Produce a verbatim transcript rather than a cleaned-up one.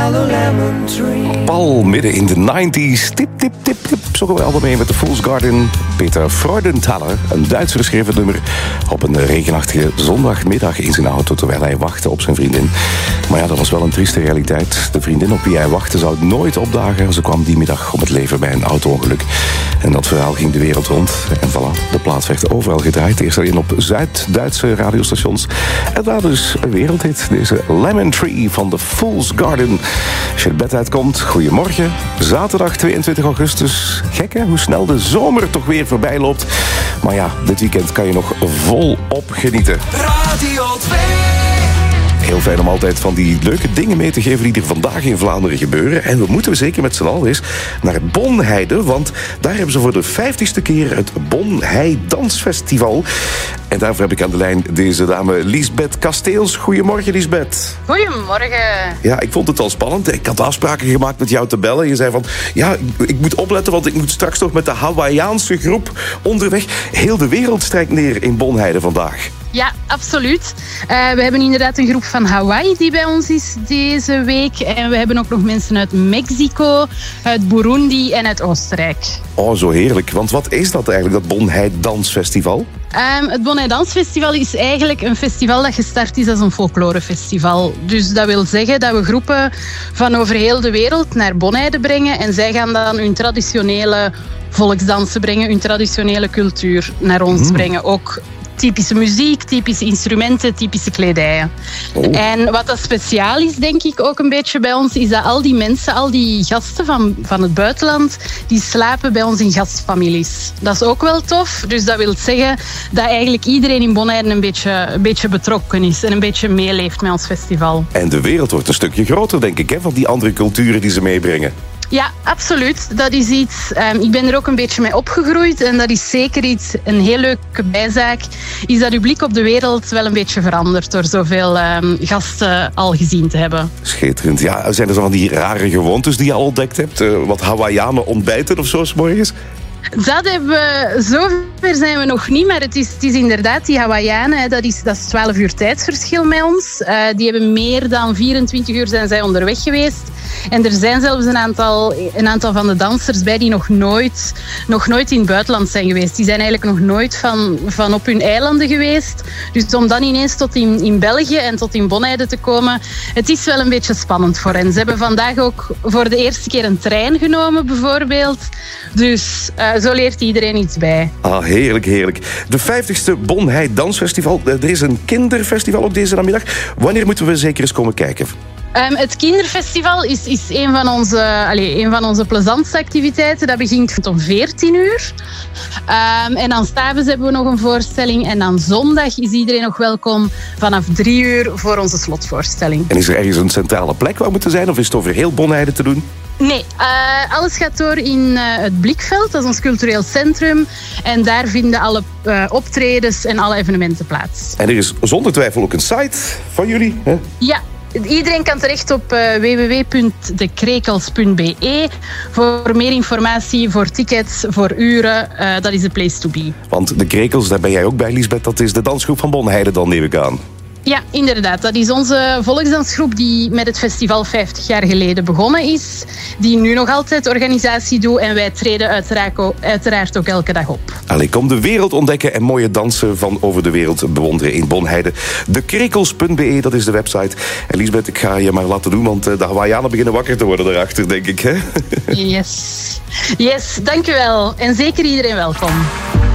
yellow lemon tree. Paul, midden in de negentig. Tip, tip, tip, tip. Zo gaan we allemaal mee met de Fool's Garden. Peter Freudenthaler, een Duitser, schreef het nummer op een regenachtige zondagmiddag in zijn auto terwijl hij wachtte op zijn vriendin. Maar ja, dat was wel een trieste realiteit. De vriendin op wie hij wachtte zou nooit opdagen. Ze kwam die middag om het leven bij een auto-ongeluk. En dat verhaal ging de wereld rond. En voilà, de plaat werd overal gedraaid. Eerst alleen op Zuid-Duitse radiostations. En daar dus een wereldhit. Deze Lemon Tree van de Fool's Garden. Als je het bed uitkomt, goedemorgen. Zaterdag tweeëntwintig augustus. Gek hè, hoe snel de zomer toch weer voorbij loopt. Maar ja, dit weekend kan je nog volop genieten. Radio twee. Heel fijn om altijd van die leuke dingen mee te geven die er vandaag in Vlaanderen gebeuren. En we moeten zeker met z'n allen eens naar het Bonheide, want daar hebben ze voor de vijftigste keer het Bonhei Dansfestival. En daarvoor heb ik aan de lijn deze dame Liesbeth Kasteels. Goedemorgen, Liesbeth. Goedemorgen. Ja, ik vond het al spannend. Ik had afspraken gemaakt met jou te bellen. Je zei van, ja, ik moet opletten, want ik moet straks nog met de Hawaiiaanse groep onderweg. Heel de wereld strijkt neer in Bonheide vandaag. Ja, absoluut. Uh, we hebben inderdaad een groep van Hawaii die bij ons is deze week. En we hebben ook nog mensen uit Mexico, uit Burundi en uit Oostenrijk. Oh, zo heerlijk. Want wat is dat eigenlijk, dat Bonhei Dansfestival? Um, het Bonhei Dansfestival is eigenlijk een festival dat gestart is als een folklorefestival. Dus dat wil zeggen dat we groepen van over heel de wereld naar Bonheide brengen. En zij gaan dan hun traditionele volksdansen brengen, hun traditionele cultuur naar ons mm. brengen. Ook typische muziek, typische instrumenten, typische kledijen. Oh. En wat dat speciaal is, denk ik, ook een beetje bij ons, is dat al die mensen, al die gasten van, van het buitenland, die slapen bij ons in gastfamilies. Dat is ook wel tof. Dus dat wil zeggen dat eigenlijk iedereen in Bonheide een beetje, een beetje betrokken is en een beetje meeleeft met ons festival. En de wereld wordt een stukje groter, denk ik, hè, van die andere culturen die ze meebrengen. Ja, absoluut. Dat is iets... Um, ik ben er ook een beetje mee opgegroeid en dat is zeker iets, een heel leuke bijzaak, is dat uw blik op de wereld wel een beetje verandert door zoveel um, gasten al gezien te hebben. Schitterend. Ja, zijn er zo van die rare gewoontes die je al ontdekt hebt? Uh, wat Hawaiianen ontbijten of zo 's morgens? Dat hebben we... Zover zijn we nog niet, maar het is, het is inderdaad die Hawaiianen, dat is, dat is twaalf uur tijdsverschil met ons. Uh, die hebben meer dan vierentwintig uur zijn zij onderweg geweest. En er zijn zelfs een aantal, een aantal van de dansers bij die nog nooit, nog nooit in het buitenland zijn geweest. Die zijn eigenlijk nog nooit van, van op hun eilanden geweest. Dus om dan ineens tot in, in België en tot in Bonheide te komen, het is wel een beetje spannend voor hen. Ze hebben vandaag ook voor de eerste keer een trein genomen, bijvoorbeeld. Dus uh, zo leert iedereen iets bij. Ah, heerlijk, heerlijk. De vijftigste Bonhei Dansfestival. Er is een kinderfestival ook deze namiddag. Wanneer moeten we zeker eens komen kijken? Um, het kinderfestival is, is een, van onze, allez, een van onze plezantste activiteiten. Dat begint om veertien uur. Um, en dan 's avonds hebben we nog een voorstelling. En dan zondag is iedereen nog welkom vanaf drie uur voor onze slotvoorstelling. En is er ergens een centrale plek waar we moeten zijn? Of is het over heel Bonheide te doen? Nee, uh, alles gaat door in uh, het Blikveld. Dat is ons cultureel centrum. En daar vinden alle uh, optredens en alle evenementen plaats. En er is zonder twijfel ook een site van jullie, hè? Ja. Iedereen kan terecht op uh, w w w punt de krekels punt b e voor meer informatie, voor tickets, voor uren. Uh, dat is de place to be. Want de Krekels, daar ben jij ook bij, Liesbeth. Dat is de dansgroep van Bonheide dan, neem ik aan. Ja, inderdaad. Dat is onze volksdansgroep die met het festival vijftig jaar geleden begonnen is. Die nu nog altijd organisatie doet. En wij treden uiteraard ook elke dag op. Allee, kom de wereld ontdekken en mooie dansen van over de wereld bewonderen in Bonheide. de krekels punt b e, dat is de website. En Liesbeth, ik ga je maar laten doen, want de Hawaiianen beginnen wakker te worden daarachter, denk ik. Hè? Yes. Yes, dank u wel. En zeker iedereen welkom.